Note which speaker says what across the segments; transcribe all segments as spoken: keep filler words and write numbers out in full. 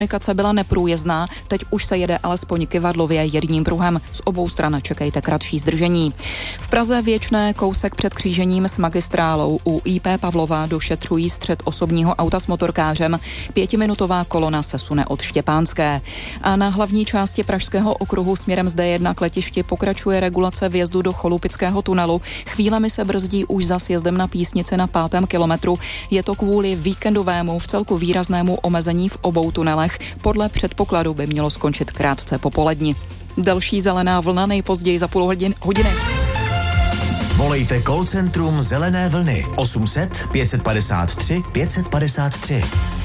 Speaker 1: Komunikace byla neprůjezdná, teď už se jede alespoň kyvadlově jedním pruhem. Z obou stran čekejte kratší zdržení. V Praze Věčné kousek před křížením s magistrálou u í pé Pavlova došetřují střet osobního auta s motorkářem. Pětiminutová kolona se sune od Štěpánské. A na hlavní části Pražského okruhu směrem z dé jedna k letišti pokračuje regulace vjezdu do Cholupického tunelu. Chvílemi se brzdí už za sjezdem na Písnici na pátém kilometru. Je to kvůli víkendovému vcelku výraznému omezení v obou tunelech. Podle předpokladu by mělo skončit krátce po poledni. Další zelená vlna nejpozději za půl hodin, hodiny.
Speaker 2: Volejte call centrum Zelené vlny osm set pět padesát tři pět padesát tři.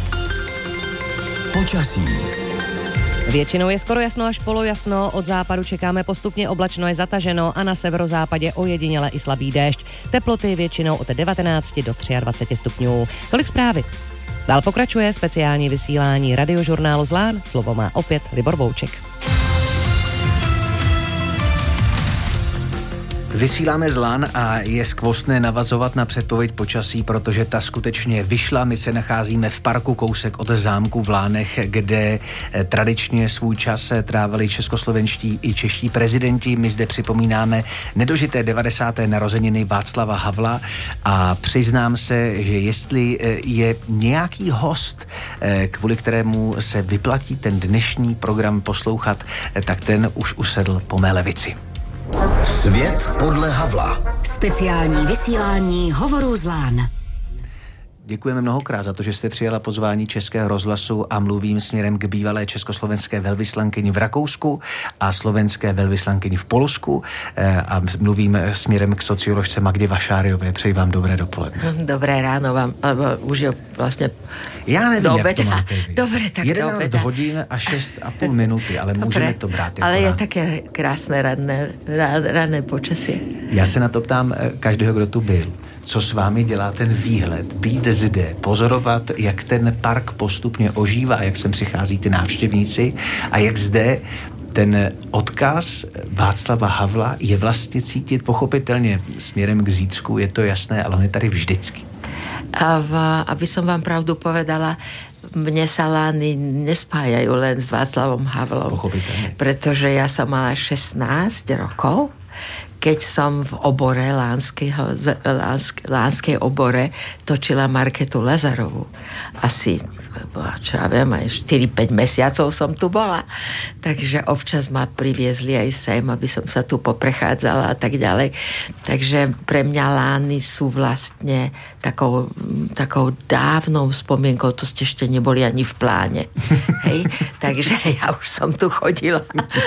Speaker 2: Počasí.
Speaker 3: Většinou je skoro jasno až polojasno, od západu čekáme postupně oblačno je zataženo a na severozápadě ojediněle i slabý déšť. Teploty většinou od devatenáct do dvacet tři stupňů. Tolik zprávy. Dál pokračuje speciální vysílání radiožurnálu Zlán. Slovo má opět Libor Bouček.
Speaker 4: Vysíláme z Lán a je skvostné navazovat na předpověď počasí, protože ta skutečně vyšla. My se nacházíme v parku kousek od zámku v Lánech, kde tradičně svůj čas trávili českoslovenští i čeští prezidenti. My zde připomínáme nedožité devadesáté narozeniny Václava Havla a přiznám se, že jestli je nějaký host, kvůli kterému se vyplatí ten dnešní program poslouchat, tak ten už usedl po mé levici.
Speaker 2: Svět podle Havla.
Speaker 5: Speciální vysílání Hovorů z Lán.
Speaker 4: Děkujeme mnohokrát za to, že jste přijala pozvání Českého rozhlasu a mluvím směrem k bývalé československé velvyslankyni v Rakousku a slovenské velvyslankyni v Polsku a mluvím směrem k socioložce Magdě Vašáriové. Přeji vám dobré dopoledne.
Speaker 6: Dobré ráno vám, alebo už je vlastně
Speaker 4: Já nevím,
Speaker 6: do
Speaker 4: jak
Speaker 6: obeda.
Speaker 4: to máte vy.
Speaker 6: Dobre, tak
Speaker 4: jedenáct hodin a šest a půl minuty, ale Dobre, můžeme to brát.
Speaker 6: Ale je
Speaker 4: rán.
Speaker 6: také krásné ranné, ranné počasie.
Speaker 4: Já se na to ptám každého, kdo tu byl. Co s vámi dělá ten výhled, být zde, pozorovat, jak ten park postupně ožívá, jak sem přichází ty návštěvníci a jak zde ten odkaz Václava Havla je vlastně cítit pochopitelně směrem k zítřku, je to jasné, ale on je tady vždycky.
Speaker 6: A v, aby som vám pravdu povedala, mne sa Lány nespájajú len s Václavom Havlom.
Speaker 4: Pochopiteľne.
Speaker 6: Pretože ja som mala šestnásť rokov, keď som v obore Lánskeho, Lánske, Lánskej obore točila Marketu Lazarovú. Asi, čo ja viem, aj štyri päť mesiacov som tu bola. Takže občas ma priviezli aj sem, aby som sa tu poprechádzala a tak ďalej. Takže pre mňa Lány sú vlastne takou, takou dávnou spomienkou, to ste ešte neboli ani v pláne. Hej? Takže ja už som tu chodila.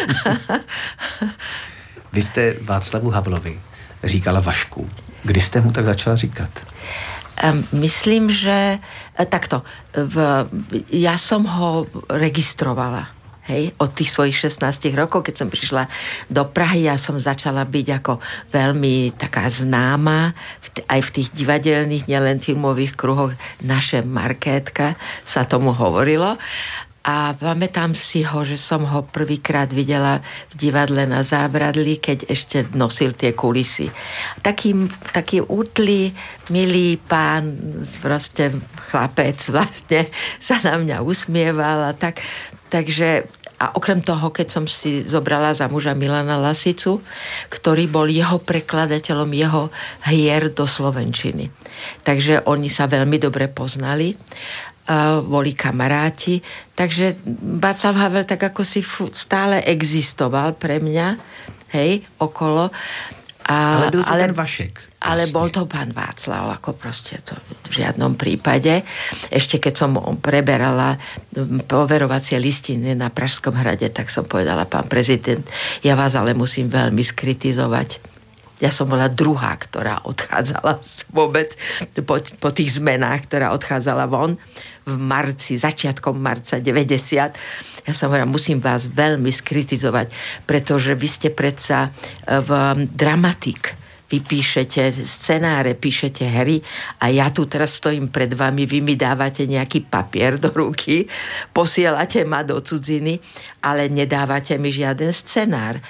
Speaker 4: Vy jste Václavu Havlovi říkala Vašku. Kdy jste mu tak začala říkat?
Speaker 6: Myslím, že takto. V, ja som ho registrovala. Hej, od tých svojich šestnástich rokov, keď som prišla do Prahy, ja som začala byť ako veľmi taká známa aj v tých divadelných, nielen filmových kruhoch. Naše Markétka sa tomu hovorilo. A pamätám si ho, že som ho prvýkrát videla v divadle na Zábradlí, keď ešte nosil tie kulisy. Taký, taký útlý, milý pán, proste chlapec vlastne sa na mňa usmieval a tak. Takže a okrem toho, keď som si zobrala za muža Milana Lasicu, ktorý bol jeho prekladateľom jeho hier do slovenčiny. Takže oni sa veľmi dobre poznali. Uh, boli kamaráti, takže Václav Havel tak ako si fu- stále existoval pre mňa, hej, okolo. A,
Speaker 4: ale byl to
Speaker 6: ale,
Speaker 4: ten Vašek.
Speaker 6: Ale
Speaker 4: vlastne.
Speaker 6: bol to pán Václav, ako proste to v žiadnom prípade. Ešte keď som preberala poverovacie listiny na Pražskom hrade, tak som povedala, pán prezident, ja vás ale musím veľmi skritizovať. Ja som bola druhá, ktorá odchádzala vôbec po, po tých zmenách, ktorá odchádzala von v marci, začiatkom marca deväťdesiat. Ja som hovorila, musím vás veľmi skritizovať, pretože vy ste predsa v dramatik. Vy píšete scenáre, píšete hry a ja tu teraz stojím pred vami, vy mi dávate nejaký papier do ruky, posielate ma do cudziny, ale nedávate mi žiaden scenár.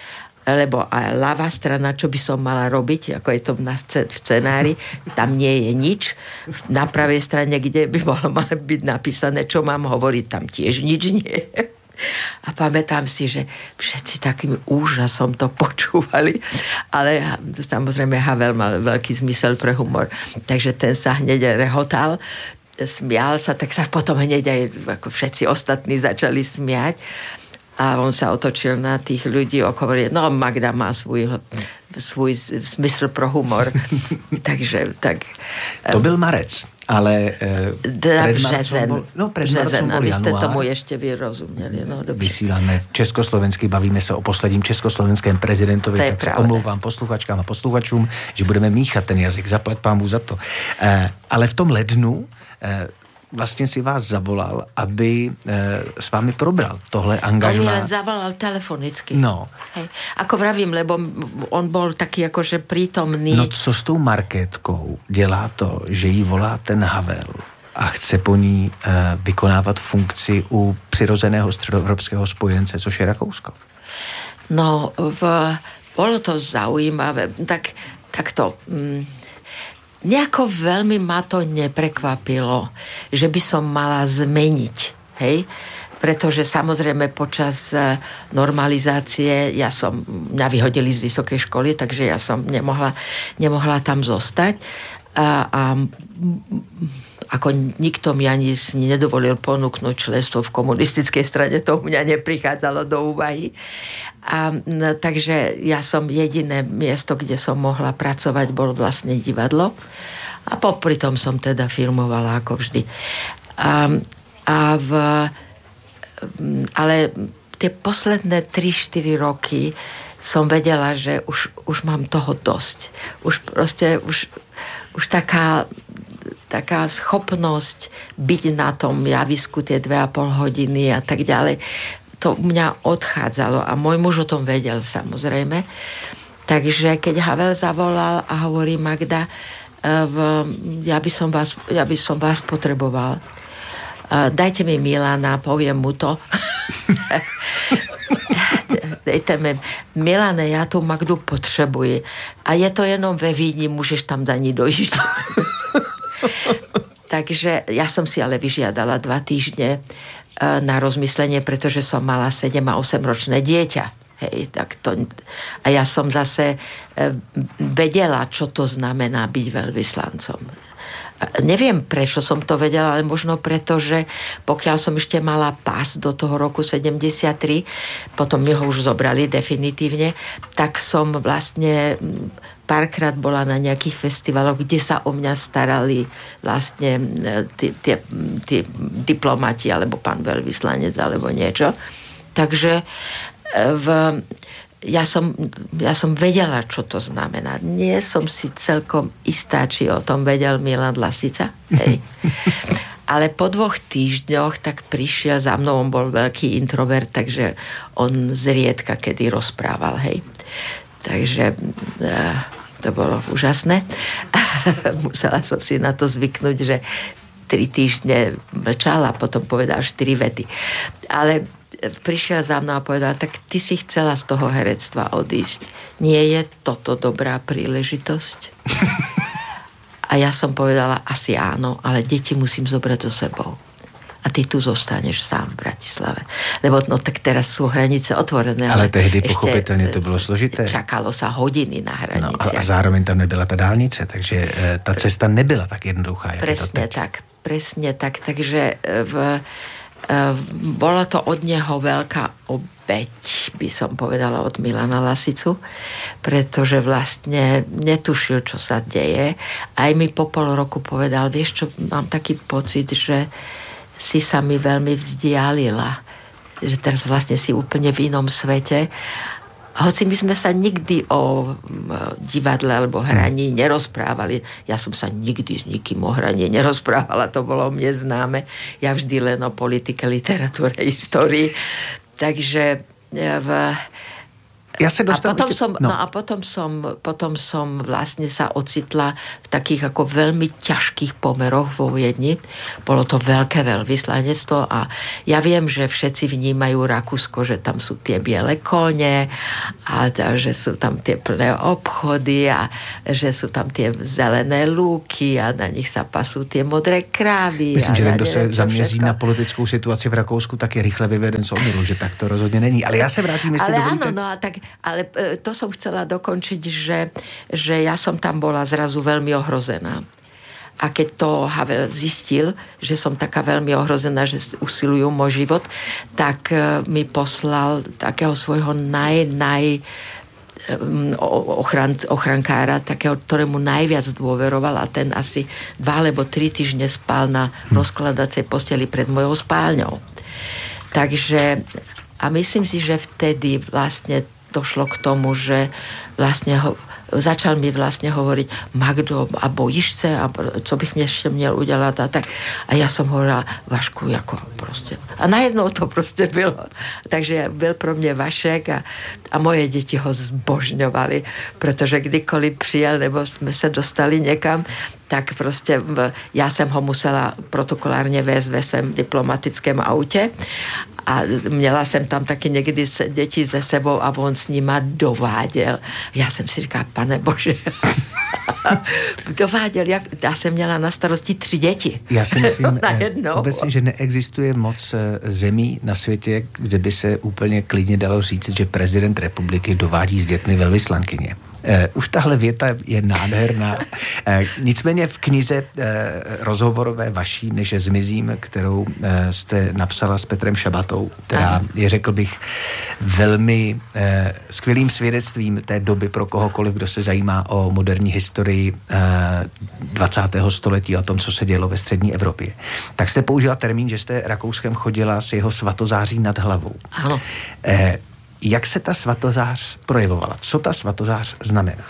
Speaker 6: lebo aj ľavá strana, čo by som mala robiť, ako je to na scén- v scenári, tam nie je nič. Na pravej strane, kde by mohlo byť napísané, čo mám hovoriť, tam tiež nič nie je. A pamätám si, že všetci takým úžasom to počúvali, ale samozrejme Havel mal veľký zmysel pre humor, takže ten sa hneď rehotal, smial sa, tak sa potom hneď aj ako všetci ostatní začali smiať a on sa otočil na tých ľudí a hovorí, no Magda má svůj, svůj smysl pro humor. takže tak...
Speaker 4: To byl marec. Ale
Speaker 6: pred Marcom bol,
Speaker 4: no, pred Marcom bol
Speaker 6: vy ste
Speaker 4: január.
Speaker 6: tomu ešte vyrozumeli. No,
Speaker 4: Vysíláme československy, bavíme se o posledním československém prezidentovi, tak se omlouvám posluchačkám a posluchačům, že budeme míchat ten jazyk, zaplať pámu za to. E, ale v tom lednu e, vlastne si vás zavolal, aby e, s vámi probral tohle angažmá.
Speaker 6: On mi len zavolal telefonicky.
Speaker 4: No.
Speaker 6: Hej. Ako vravím, lebo on bol taký akože prítomný.
Speaker 4: No co s tou Markétkou dělá to, že jí volá ten Havel a chce po ní e, vykonávat funkci u přirozeného středoevropského spojence, což je Rakousko?
Speaker 6: No, v, bolo to zaujímavé. Tak, tak to... Mm, nejako veľmi ma to neprekvapilo, že by som mala zmeniť, hej? Pretože samozrejme počas normalizácie ja som, mňa vyhodili z vysokej školy, takže ja som nemohla, nemohla tam zostať a, a ako nikto mi ani nedovolil ponúknuť členstvo v komunistickej strane, to u mňa neprichádzalo do úvahy. A, no, takže ja som jediné miesto, kde som mohla pracovať, bol vlastne divadlo. A popri tom som teda filmovala ako vždy. A, a v, ale tie posledné tri štyri roky som vedela, že už, už mám toho dosť. Už proste, už, už taká taká schopnosť byť na tom javisku tie dve a pol hodiny a tak ďalej, to mňa odchádzalo a môj muž o tom vedel samozrejme. Takže keď Havel zavolal a hovorí Magda, ja by som vás, ja by som vás potreboval. Dajte mi Milana, poviem mu to. Dejte mi, Milane, ja tú Magdu potřebuji. A je to jenom ve Vídni, môžeš tam za ní dojít. Takže ja som si ale vyžiadala dva týždne na rozmyslenie, pretože som mala sedem a osem ročné dieťa. Hej, tak to, a ja som zase vedela, čo to znamená byť veľvyslancom. Neviem, prečo som to vedela, ale možno preto, že pokiaľ som ešte mala pas do toho roku sedemdesiattri, potom mi ho už zobrali definitívne, tak som vlastne párkrát bola na nejakých festivaloch, kde sa o mňa starali vlastne tí diplomati, alebo pán veľvyslanec, alebo niečo. Takže v... Ja som, ja som vedela, čo to znamená. Nie som si celkom istá, či o tom vedel Milan Lasica. Hej. Ale po dvoch týždňoch tak prišiel za mnou, on bol veľký introvert, takže on zriedka kedy rozprával. Hej. Takže to bolo úžasné. Musela som si na to zvyknúť, že tri týždne mlčal a potom povedal štyri vety. Ale prišiel za mnou a povedal, tak ty si chcela z toho herectva odísť. Nie je toto dobrá príležitosť? A ja som povedala, asi áno, ale deti musím zobrať so sebou. A ty tu zostaneš sám v Bratislave. Lebo no tak teraz sú hranice otvorené.
Speaker 4: Ale, ale tehdy pochopiteľne to bylo složité.
Speaker 6: Čakalo sa hodiny na hraniciach.
Speaker 4: No, a, a zároveň tam nebyla ta dálnice, takže e, ta cesta nebyla tak jednoduchá.
Speaker 6: Presne tak, presne tak. Takže v bola to od neho veľká obeť, by som povedala, od Milana Lasicu, pretože vlastne netušil, čo sa deje. Aj mi po pol roku povedal, vieš čo, mám taký pocit, že si sa mi veľmi vzdialila, že teraz vlastne si úplne v inom svete. Hoci my sme sa nikdy o divadle alebo hraní nerozprávali. Ja som sa nikdy s nikým o hraní nerozprávala, to bolo mne známe. Ja vždy len o politike, literatúre, histórii. Takže v,
Speaker 4: Ja sa dostal...
Speaker 6: A potom som, no. no a potom som, potom som vlastne sa ocitla v takých ako veľmi ťažkých pomeroch vo Viedni. Bolo to veľké veľvyslanectvo a ja viem, že všetci vnímajú Rakúsko, že tam sú tie biele kone a že sú tam tie plné obchody a že sú tam tie zelené lúky a na nich sa pasú tie modré krávy.
Speaker 4: Myslím, že
Speaker 6: ja
Speaker 4: kdo se zaměří
Speaker 6: všetko.
Speaker 4: na politickou situaci v Rakousku, tak je rychle vyveden z omylu, že tak to rozhodně není. Ale já se vrátím, jestli
Speaker 6: ale
Speaker 4: dovolíte.
Speaker 6: Áno, no a tak, ale to som chcela dokončiť, že, že ja som tam bola zrazu veľmi ohrozená. A keď to Havel zistil, že som taká veľmi ohrozená, že usilujú môj život, tak mi poslal takého svojho naj, naj ochran, ochrankára, takého, ktorému najviac dôveroval a ten asi dva alebo tri týždne spal na rozkladacej posteli pred mojou spálňou. Takže a myslím si, že vtedy vlastne došlo k tomu, že vlastne ho, začal mi vlastne hovoriť Magdo, a bojíš sa? A co bych mi ešte měl udělat? A tak. A ja som hovorila, Vašku, ako proste. A najednou to proste bylo. Takže byl pro mňa Vašek a, a moje deti ho zbožňovali, pretože kdykoliv přijel, nebo sme sa dostali niekam, tak proste ja som ho musela protokolárne viesť ve svém diplomatickém aute a měla jsem tam taky někdy děti ze sebou a on s nima dováděl. Já jsem si říkala, pane Bože, dováděl, jak, já jsem měla na starosti tři děti.
Speaker 4: Já si myslím
Speaker 6: najednou.
Speaker 4: Obecně, že neexistuje moc zemí na světě, kde by se úplně klidně dalo říct, že prezident republiky dovádí s dětmi velvyslankyně. Uh, už tahle věta je nádherná. Uh, nicméně v knize uh, rozhovorové vaší, než zmizím, kterou uh, jste napsala s Petrem Šabatou, která je, řekl bych, velmi uh, skvělým svědectvím té doby pro kohokoliv, kdo se zajímá o moderní historii uh, dvacátého století a o tom, co se dělo ve střední Evropě. Tak jste použila termín, že jste Rakouskem chodila s jeho svatozáří nad hlavou.
Speaker 6: Ano.
Speaker 4: Uh, Jak se ta svatozář projevovala? Co ta svatozář znamená?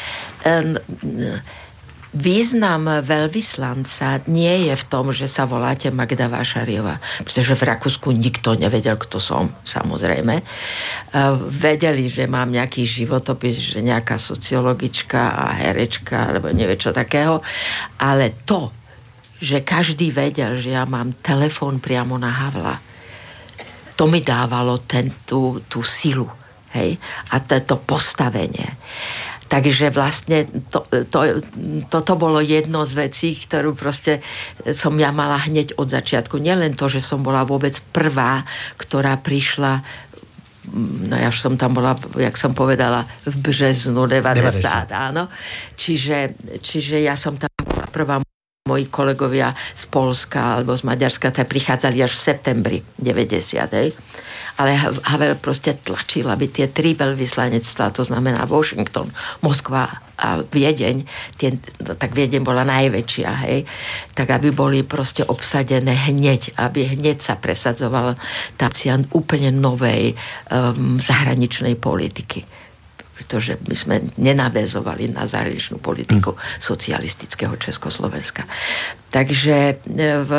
Speaker 6: Význam veľvyslanca nie je v tom, že sa voláte Magda Vášariová, pretože v Rakúsku nikto nevedel, kto som, samozrejme. Vedeli, že mám nejaký životopis, že nejaká sociologička a herečka, alebo neviem čo takého, ale to, že každý vedel, že ja mám telefón priamo na Havla, to mi dávalo ten, tú, tú silu, hej, a to postavenie. Takže vlastne to, to, toto bolo jedno z vecí, ktorú proste som ja mala hneď od začiatku. Nielen to, že som bola vôbec prvá, ktorá prišla, no ja už som tam bola, jak som povedala, v březnu deväťdesiat, áno. Čiže, čiže ja som tam bola prvá. Moji kolegovia z Polska alebo z Maďarska tak prichádzali až v septembri deväťdesiat. Hej. Ale Havel proste tlačil, aby tie tri veľvyslanectvá, to znamená Washington, Moskva a Viedeň, tie, no, tak Viedeň bola najväčšia, hej, tak aby boli proste obsadené hneď, aby hneď sa presadzovala tá úplne novej um, zahraničnej politiky. Pretože my sme nenaväzovali na zahraničnú politiku socialistického Československa. Takže v,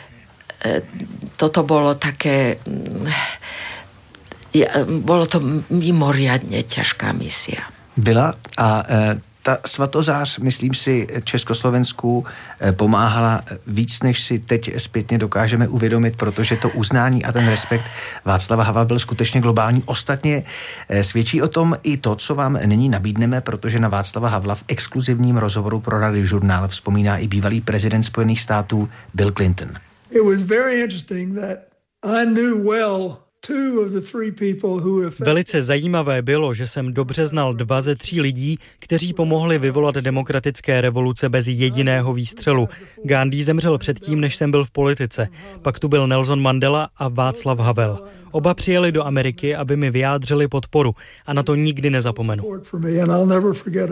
Speaker 6: toto bolo také, bolo to mimoriadne ťažká misia.
Speaker 4: Byla a e, ta svatozář, myslím si, Československu pomáhala víc, než si teď zpětně dokážeme uvědomit, protože to uznání a ten respekt Václava Havla byl skutečně globální. Ostatně svědčí o tom i to, co vám nyní nabídneme, protože na Václava Havla v exkluzivním rozhovoru pro Radiožurnál vzpomíná i bývalý prezident Spojených států Bill Clinton.
Speaker 7: It was very interesting that I knew well
Speaker 8: Velice zajímavé bylo, že jsem dobře znal dva ze tří lidí, kteří pomohli vyvolat demokratické revoluce bez jediného výstřelu. Gandhi zemřel předtím, než jsem byl v politice. Pak tu byl Nelson Mandela a Václav Havel. Oba přijeli do Ameriky, aby mi vyjádřili podporu a na to nikdy nezapomenu.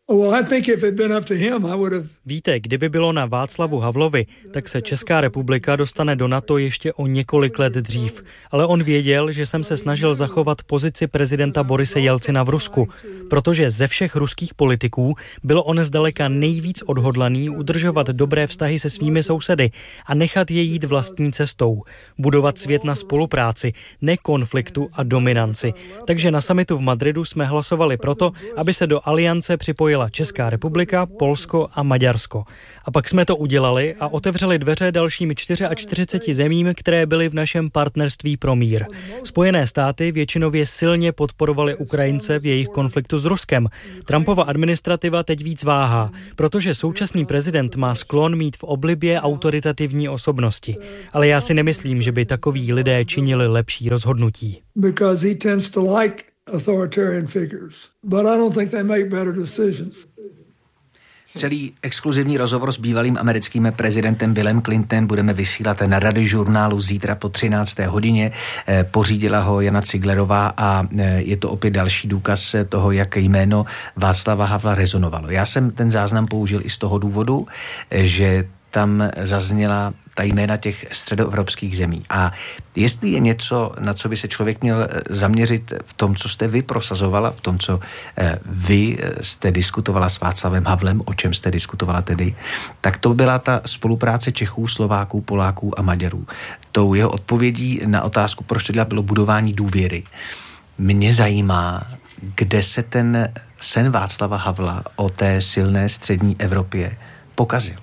Speaker 7: Well, I think if it had been up to him, I would have...
Speaker 8: Víte, kdyby bylo na Václavu Havlovi, tak se Česká republika dostane do NATO ještě o několik let dřív. Ale on věděl, že jsem se snažil zachovat pozici prezidenta Borise Jelcina v Rusku, protože ze všech ruských politiků byl on zdaleka nejvíc odhodlaný udržovat dobré vztahy se svými sousedy a nechat je jít vlastní cestou. Budovat svět na spolupráci, ne konfliktu a dominanci. Takže na summitu v Madridu jsme hlasovali proto, aby se do aliance připojila Česká republika, Polsko a Maďarsko. A pak jsme to udělali a otevřeli dveře dalším čtyřiceti čtyři zemím, které byly v našem partnerství pro mír. Spojené státy většinově silně podporovaly Ukrajince v jejich konfliktu s Ruskem. Trumpova administrativa teď víc váhá, protože současný prezident má sklon mít v oblibě autoritativní osobnosti. Ale já si nemyslím, že by takoví lidé činili lepší rozhodnutí.
Speaker 7: Because he tends to like authoritarian figures. But I don't think they make better decisions.
Speaker 4: Celý exkluzivní rozhovor s bývalým americkým prezidentem Billem Clintonem budeme vysílat na Rady žurnálu zítra po třinácté hodině. Pořídila ho Jana Ciglerová a je to opět další důkaz toho, jak jméno Václava Havla rezonovalo. Já jsem ten záznam použil i z toho důvodu, že tam zazněla ta jména těch středoevropských zemí. A jestli je něco, na co by se člověk měl zaměřit v tom, co jste vy prosazovala, v tom, co vy jste diskutovala s Václavem Havlem, o čem jste diskutovala tedy, tak to byla ta spolupráce Čechů, Slováků, Poláků a Maďarů. Tou jeho odpovědí na otázku, proč to bylo budování důvěry. Mě zajímá, kde se ten sen Václava Havla o té silné střední Evropě pokazil.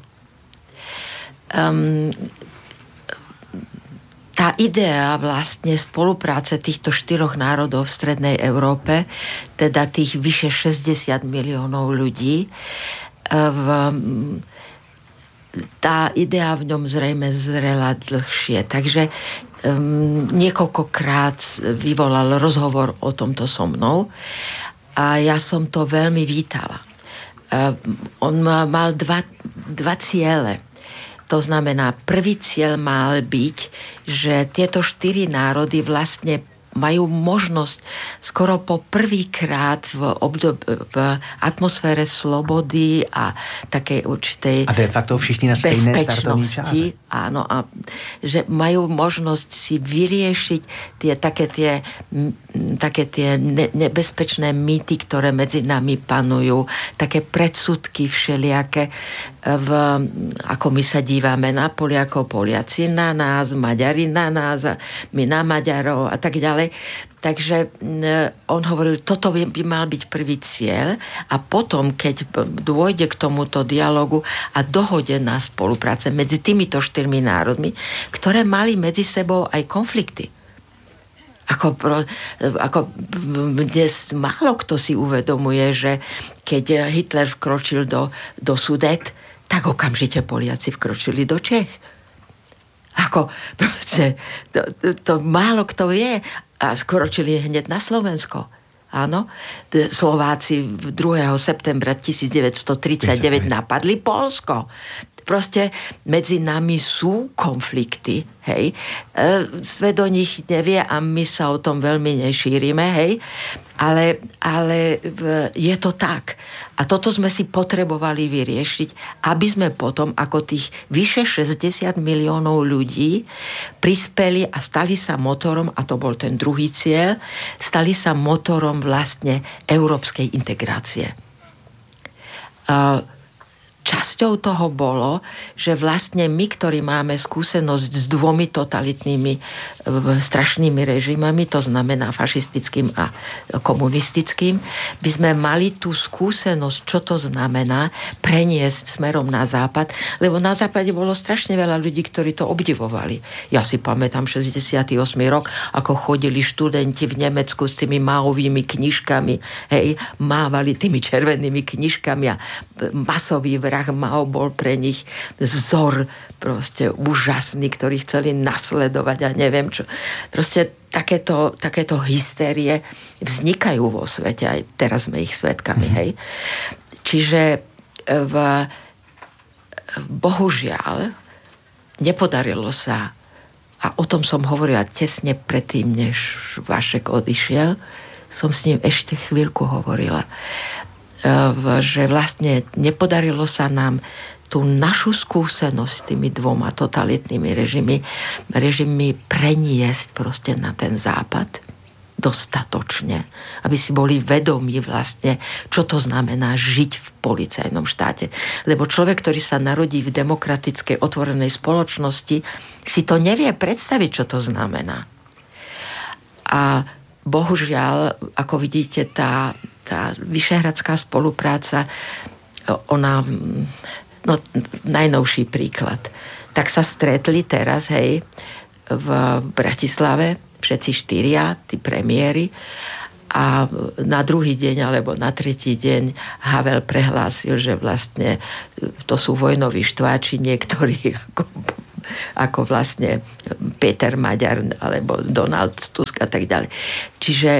Speaker 6: Um, tá idea vlastne spolupráce týchto štyroch národov v strednej Európe, teda tých vyše šesťdesiat miliónov ľudí, v, tá idea v ňom zrejme zrela dlhšie. Takže um, niekoľkokrát vyvolal rozhovor o tomto so mnou a ja som to veľmi vítala. Um, on mal dva, dva ciele. To znamená, prvý cieľ mal byť, že tieto štyri národy vlastne majú možnosť skoro po prvýkrát v, obdob- v atmosfére slobody a takej určitej
Speaker 4: a de facto všichni na stejné startovní čáře.
Speaker 6: Áno, a že majú možnosť si vyriešiť tie také tie, také tie ne- nebezpečné mýty, ktoré medzi nami panujú, také predsudky všelijaké, v, ako my sa dívame na Poliakov, Poliaci na nás, Maďari na nás, a my na Maďarov a tak ďalej. Takže on hovoril, toto by mal byť prvý cieľ a potom, keď dôjde k tomuto dialogu a dohode na spolupráce medzi týmito štyrmi národmi, ktoré mali medzi sebou aj konflikty. Ako, pro, ako dnes málo kto si uvedomuje, že keď Hitler vkročil do, do Sudet, tak okamžite Poliaci vkročili do Čech. Ako proste, to, to, to málo kto vie. A skročili hneď na Slovensko. Áno. Slováci druhého septembra devätnásťtridsaťdeväť napadli Poľsko. Proste medzi nami sú konflikty, hej. E, svet o nich nevie a my sa o tom veľmi nešírime, hej. Ale, ale je to tak. A toto sme si potrebovali vyriešiť, aby sme potom, ako tých vyše šesťdesiat miliónov ľudí, prispeli a stali sa motorom, a to bol ten druhý cieľ, stali sa motorom vlastne európskej integrácie. Uh, Časťou toho bolo, že vlastne my, ktorí máme skúsenosť s dvomi totalitnými strašnými režimami, to znamená fašistickým a komunistickým, by sme mali tú skúsenosť, čo to znamená, preniesť smerom na západ, lebo na západe bolo strašne veľa ľudí, ktorí to obdivovali. Ja si pamätám šesťdesiaty ôsmy rok, ako chodili študenti v Nemecku s tými Maovými knižkami, hej, mávali tými červenými knižkami a masový vrah Mao bol pre nich vzor proste úžasný, ktorý chceli nasledovať a neviem čo. Proste takéto, takéto hystérie vznikajú vo svete, aj teraz sme ich svedkami, hej. Čiže v, bohužiaľ nepodarilo sa, a o tom som hovorila tesne predtým, než Vašek odišiel, som s ním ešte chvíľku hovorila. že vlastne nepodarilo sa nám tú našu skúsenosť s tými dvoma totalitnými režimy, režimy preniesť proste na ten západ dostatočne, aby si boli vedomí vlastne, čo to znamená žiť v policajnom štáte. Lebo človek, ktorý sa narodí v demokratickej otvorenej spoločnosti, si to nevie predstaviť, čo to znamená. A bohužiaľ, ako vidíte, tá, tá vyšehradská spolupráca, ona... No, najnovší príklad. Tak sa stretli teraz, hej, v Bratislave, všetci štyria, tí premiéri, a na druhý deň alebo na tretí deň Havel prehlásil, že vlastne to sú vojnoví štváči niektorí, ako, ako vlastne Peter Maďar alebo Donald Tusk a tak ďalej. Čiže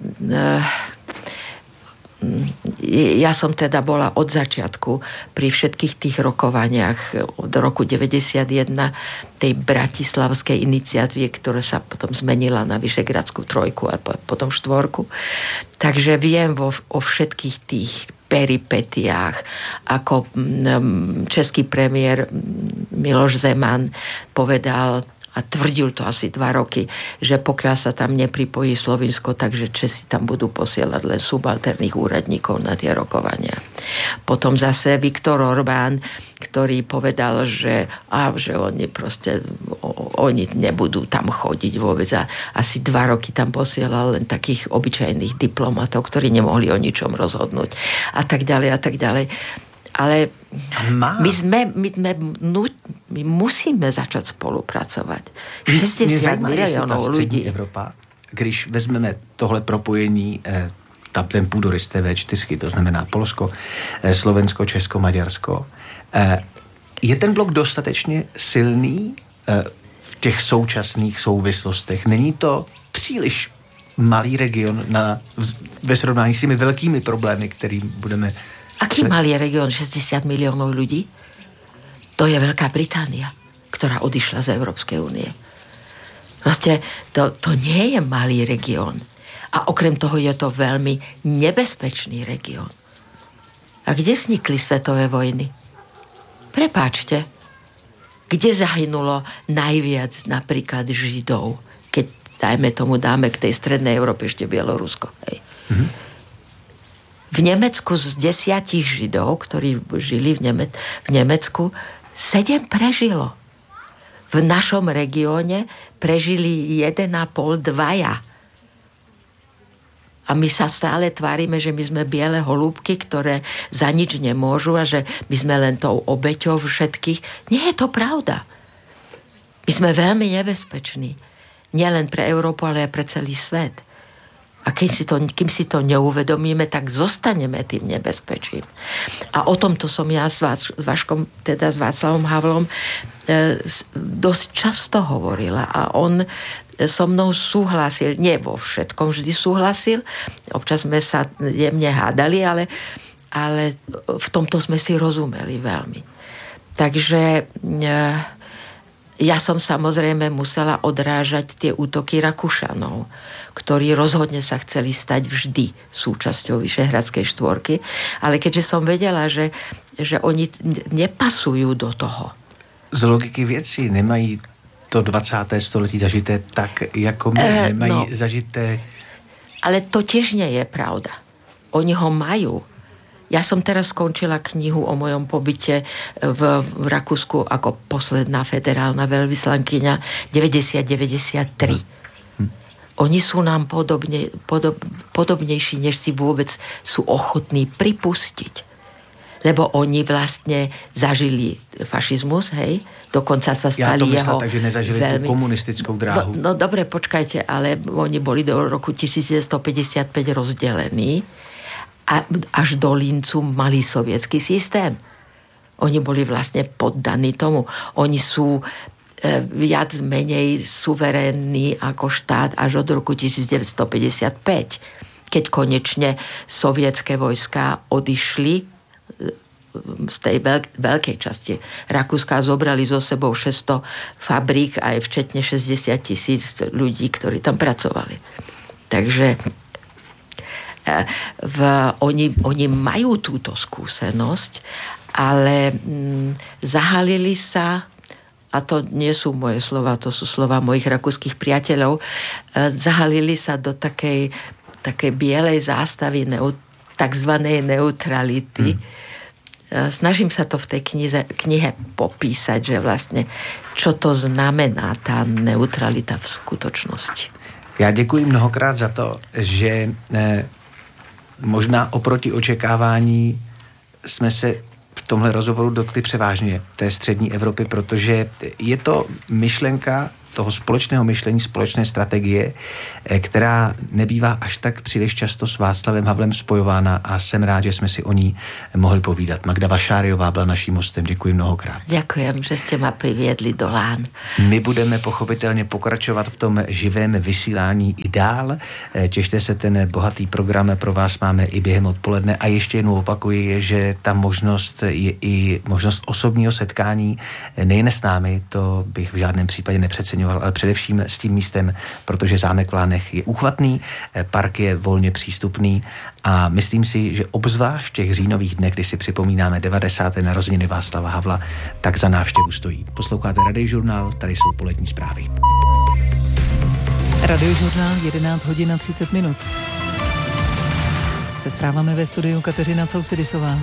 Speaker 6: ja som teda bola od začiatku pri všetkých tých rokovaniach od roku deväťdesiatjeden tej bratislavskej iniciatívy, ktorá sa potom zmenila na Vyšehradskú trojku a potom štvorku. Takže viem vo, o všetkých tých peripetiách, ako český premiér Miloš Zeman povedal a tvrdil to asi dva roky, že pokiaľ sa tam nepripojí Slovinsko, takže Česi tam budú posielať len subalterných úradníkov na tie rokovania. Potom zase Viktor Orbán, ktorý povedal, že, á, že oni proste oni nebudú tam chodiť vôbec a asi dva roky tam posielal len takých obyčajných diplomatov, ktorí nemohli o ničom rozhodnúť a tak ďalej a tak ďalej. Ale my sme, my, sme, my musíme začať spolupracovat. šedesát milionů lidí.
Speaker 4: Evropa, když vezmeme tohle propojení, eh, ten půdorys té vé čtyři, to znamená Polsko, eh, Slovensko, Česko, Maďarsko, eh, je ten blok dostatečně silný eh, v těch současných souvislostech? Není to příliš malý region na, ve srovnání s těmi velkými problémy, kterým budeme...
Speaker 6: Aký malý region, šesťdesiat miliónov ľudí? To je Veľká Británia, ktorá odišla z Európskej únie. Proste to, to nie je malý región. A okrem toho je to veľmi nebezpečný región. A kde vznikli svetové vojny? Prepáčte. Kde zahynulo najviac napríklad Židov? Keď, dajme tomu, dáme k tej strednej Európe ešte Bielorusko. Hej. Mhm. V Nemecku z desiatich Židov, ktorí žili v, Neme- v Nemecku, sedem prežilo. V našom regióne prežili jeden a pol, dvaja. A my sa stále tvárime, že my sme biele holúbky, ktoré za nič nemôžu a že my sme len tou obeťou všetkých. Nie je to pravda. My sme veľmi nebezpeční. Nielen pre Európu, ale aj pre celý svet. A keď si to, kým si to neuvedomíme, tak zostaneme tým nebezpečím. A o tomto som ja s Vaškom, teda s Václavom Havlom, e, dosť často hovorila. A on so mnou súhlasil, nie vo všetkom vždy súhlasil, občas sme sa jemne hádali, ale, ale v tomto sme si rozumeli veľmi. Takže e, ja som samozrejme musela odrážať tie útoky Rakúšanov, ktorí rozhodne sa chceli stať vždy súčasťou Vyšehradskej štvorky, ale keďže som vedela, že, že oni nepasujú do toho.
Speaker 4: Z logiky věcí nemají to dvacáté století zažité tak, jako my, e, nemají no, zažité...
Speaker 6: Ale to tiež nie je pravda. Oni ho majú. Ja som teraz skončila knihu o mojom pobyte v, v Rakúsku ako posledná federálna veľvyslankyňa deväťdesiat deväťdesiattri. Hm. Oni sú nám podobne, podob, podobnejší, než si vôbec sú ochotní pripustiť. Lebo oni vlastne zažili fašizmus, hej? Dokonca sa stali
Speaker 4: ja
Speaker 6: jeho...
Speaker 4: Ja to myslím, takže nezažili veľmi... tú komunistickou dráhu.
Speaker 6: No, no dobre, počkajte, ale oni boli do roku devätnásťstopäťdesiatpäť rozdelení a až do Lincu mali sovietský systém. Oni boli vlastne poddaní tomu. Oni sú viac menej suverénni ako štát až od roku devätnásťstopäťdesiatpäť, keď konečne sovietské vojská odišli z tej veľk- veľkej časti Rakúska, zobrali so sebou šesťsto fabrík aj včetne šesťdesiat tisíc ľudí, ktorí tam pracovali. Takže v, oni, oni majú túto skúsenosť, ale mm, zahalili sa, a to nie sú moje slova, to sú slova mojich rakúskych priateľov, zahalili sa do takej, takej bielej zástavy neu, takzvanej neutrality. Hmm. Snažím sa to v tej knize, knihe popísať, že vlastne čo to znamená tá neutralita v skutočnosti.
Speaker 4: Já děkuji mnohokrát za to, že eh, možná oproti očekávání jsme se v tomhle rozhovoru dotkli převážně té střední Evropy, protože je to myšlenka toho společného myšlení, společné strategie, která nebývá až tak příliš často s Václavem Havlem spojována a jsem rád, že jsme si o ní mohli povídat. Magda Vašáriová byla naším hostem. Děkuji mnohokrát.
Speaker 6: Ďakujem, že ste ma priviedli do Lán.
Speaker 4: My budeme pochopitelně pokračovat v tom živém vysílání i dál. Těšte se, ten bohatý program pro vás máme i během odpoledne a ještě jednou opakuji, že ta možnost je i možnost osobního setkání nejen s námi, to bych v žádném případě nepřeceňoval, ale především s tím místem, protože zámek v Lánech je úchvatný, park je volně přístupný a myslím si, že obzvlášť v těch říjnových dnech, kdy si připomínáme devadesáté narozeniny Václava Havla, tak za návštěvu stojí. Posloucháte Radiožurnál, tady jsou polední zprávy.
Speaker 9: Radiožurnál jedenáct hodin a třicet minut. Se zprávami ve studiu Kateřina Cousidisová.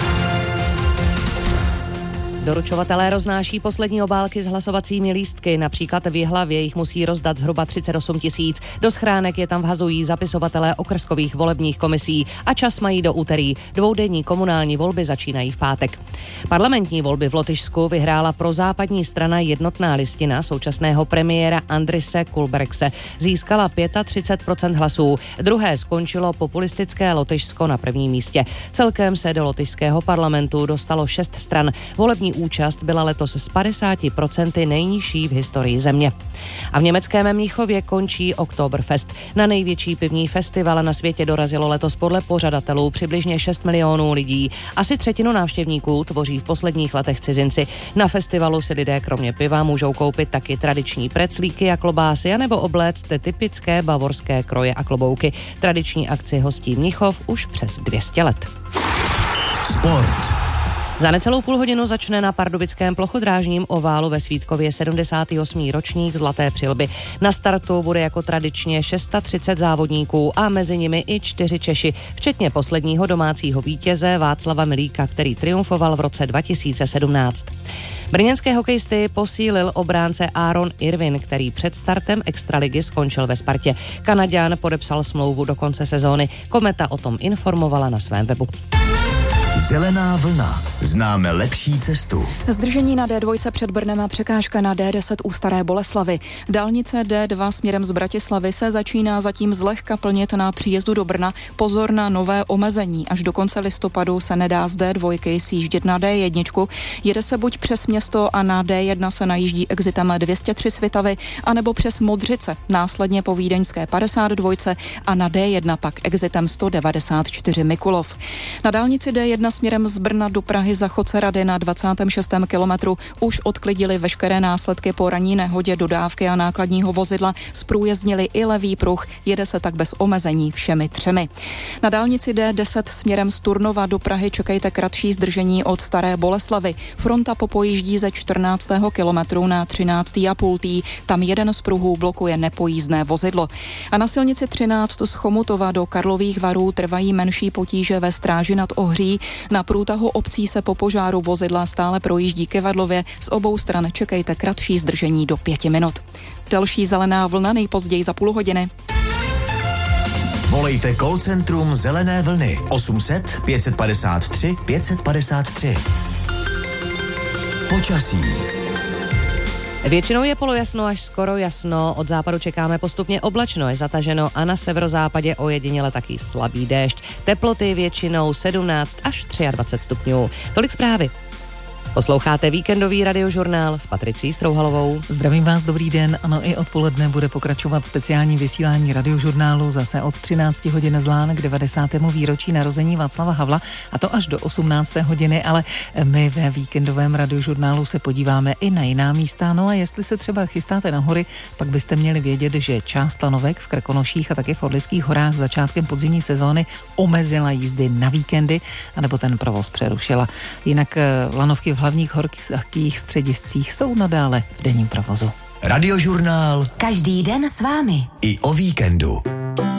Speaker 3: Doručovatelé roznáší poslední obálky s hlasovacími lístky. Například v Jihlavě jich musí rozdat zhruba třicet osm tisíc. Do schránek je tam vhazují zapisovatelé okrskových volebních komisí a čas mají do úterý. Dvoudenní komunální volby začínají v pátek. Parlamentní volby v Lotyšsku vyhrála prozápadní strana Jednotná listina současného premiéra Andrise Kulbergse. Získala třicet pět procent hlasů. Druhé skončilo populistické Lotyšsko na prvním místě. Celkem se do lotyšského parlamentu dostalo šest stran. Volební účast byla letos s padesáti procenty nejnižší v historii země. A v německém Mnichově končí Oktoberfest. Na největší pivní festival na světě dorazilo letos podle pořadatelů přibližně šest milionů lidí. Asi třetinu návštěvníků tvoří v posledních letech cizinci. Na festivalu si lidé kromě piva můžou koupit taky tradiční preclíky a klobásy anebo obléct typické bavorské kroje a klobouky. Tradiční akci hostí Mnichov už přes dvě stě let.
Speaker 2: Sport.
Speaker 3: Za necelou půl hodinu začne na pardubickém plochodrážním oválu ve Svítkově sedmdesátý osmý ročník Zlaté přilby. Na startu bude jako tradičně třicet šest závodníků a mezi nimi i čtyři Češi, včetně posledního domácího vítěze Václava Milíka, který triumfoval v roce dva tisíce sedmnáct. Brněnské hokejisty posílil obránce Aaron Irvin, který před startem extraligy skončil ve Spartě. Kanaďan podepsal smlouvu do konce sezóny. Kometa o tom informovala na svém webu.
Speaker 2: Zelená vlna. Známe lepší cestu.
Speaker 1: Zdržení na dé dva před Brnem a překážka na dé deset u Staré Boleslavi. Dálnice dé dva směrem z Bratislavy se začíná zatím zlehka plnit na příjezdu do Brna. Pozor na nové omezení. Až do konce listopadu se nedá z dé dva sjíždět na dé jedna. Jede se buď přes město a na dé jedna se najíždí exitem dvě stě tři Svitavy, anebo přes Modřice, následně po vídeňské padesát dva a na dé jedna pak exitem sto devadesát čtyři Mikulov. Na dálnici dé jedna směrem z Brna do Prahy za Chodce Rady na dvacátém šestém kilometru už odklidili veškeré následky po ranní nehodě dodávky a nákladního vozidla, zprůjezdnili i levý pruh, jede se tak bez omezení všemi třemi. Na dálnici dé deset směrem z Turnova do Prahy čekejte kratší zdržení od Staré Boleslavy. Fronta popojíždí ze čtrnáctého kilometru na třináctý a půl. Tam jeden z pruhů blokuje nepojízdné vozidlo. A na silnici třináct z Chomutova do Karlových Varů trvají menší potíže ve Stráži nad Ohří. Na průtahu obcí se po požáru vozidla stále projíždí Kyvadlově. Z obou stran čekejte kratší zdržení do pěti minut. Další zelená vlna nejpozději za půl hodiny.
Speaker 2: Volejte call centrum Zelené vlny osm set pět padesát tři pět padesát tři. Počasí.
Speaker 3: Většinou je polojasno až skoro jasno, od západu čekáme postupně oblačno, je zataženo a na severozápadě ojediněle taky slabý déšť. Teploty většinou sedmnáct až dvacet tři stupňů. Tolik zprávy. Posloucháte víkendový radiožurnál s Patricí Strouhalovou.
Speaker 9: Zdravím vás, dobrý den. Ano, i odpoledne bude pokračovat speciální vysílání radiožurnálu zase od třinácti hodin z Lán k devadesátému výročí narození Václava Havla, a to až do osmnácté hodiny, ale my ve víkendovém radiožurnálu se podíváme i na jiná místa. No a jestli se třeba chystáte na hory, pak byste měli vědět, že část lanovek v Krkonoších a taky v Orlických horách začátkem podzimní sezóny omezila jízdy na víkendy, anebo ten provoz přerušila. Jinak lanovky v hlavních horských střediscích jsou nadále v denním provozu.
Speaker 2: Radiožurnál
Speaker 5: Každý den s vámi.
Speaker 2: i o víkendu.